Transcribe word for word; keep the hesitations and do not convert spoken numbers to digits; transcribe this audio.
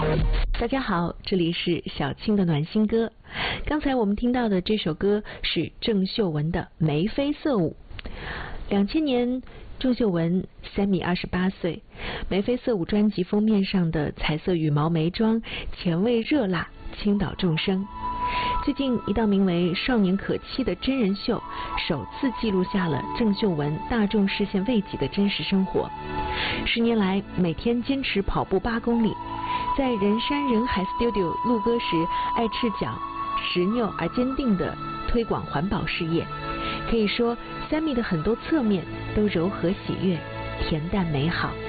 大家好，这里是小青的暖心歌。刚才我们听到的这首歌是郑秀文的《眉飞色舞》。两千年，郑秀文三米二十八岁，《眉飞色舞》专辑封面上的彩色羽毛眉妆，前卫热辣，倾倒众生。最近一档名为《少年可期》的真人秀，首次记录下了郑秀文大众视线未及的真实生活。十年来，每天坚持跑步八公里，在人山人海 studio 录歌时，爱赤脚、执拗而坚定地推广环保事业。可以说，三米的很多侧面都柔和喜悦、恬淡美好。